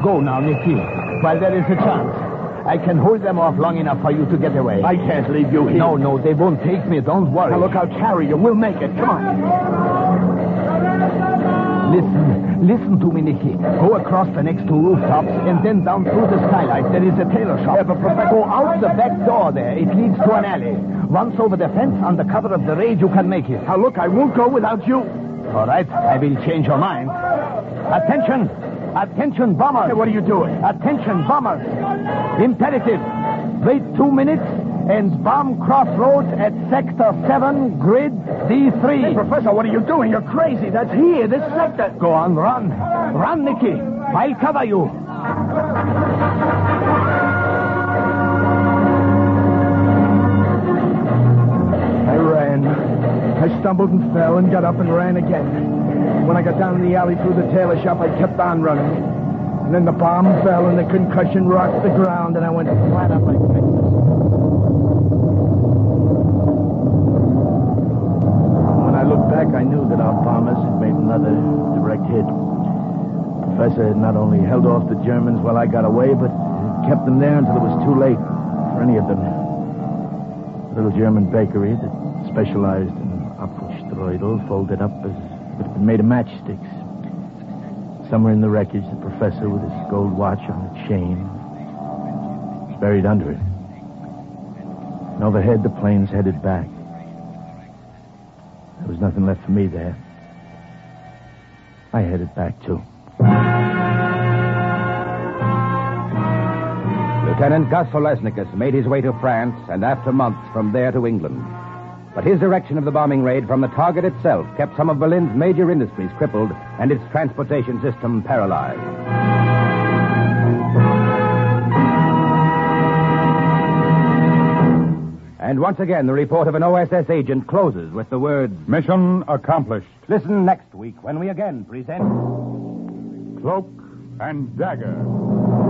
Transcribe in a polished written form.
Go now, Nicky, while there is a chance. I can hold them off long enough for you to get away. I can't leave you here. No, they won't take me. Don't worry. Now, look, I'll carry you. We'll make it. Come on. Listen to me, Nicky. Go across the next two rooftops and then down through the skylight. There is a tailor shop. Yeah, but Professor... Go out the back door there. It leads to an alley. Once over the fence, on the cover of the raid, you can make it. Now, look, I won't go without you. All right, I will change your mind. Attention! Attention, bombers! Hey, what are you doing? Attention, bombers! Imperative. Wait 2 minutes and bomb Crossroads at Sector 7, Grid D3. Hey, Professor, what are you doing? You're crazy. That's here, this sector. Go on, run. Run, Nicky. I'll cover you. I ran. I stumbled and fell and got up and ran again. When I got down in the alley through the tailor shop, I kept on running. And then the bomb fell and the concussion rocked the ground and I went flat on my face. When I looked back, I knew that our bombers had made another direct hit. The professor had not only held off the Germans while I got away, but kept them there until it was too late for any of them. A little German bakery that specialized in Apfelstreudel folded up as if it had been made of matchsticks. Somewhere in the wreckage, the professor with his gold watch on a chain was buried under it. And overhead, the planes headed back. There was nothing left for me there. I headed back, too. Lieutenant Gus Olesnikas made his way to France and after months from there to England. But his direction of the bombing raid from the target itself kept some of Berlin's major industries crippled and its transportation system paralyzed. And once again, the report of an OSS agent closes with the words, "Mission accomplished." Listen next week when we again present Cloak and Dagger.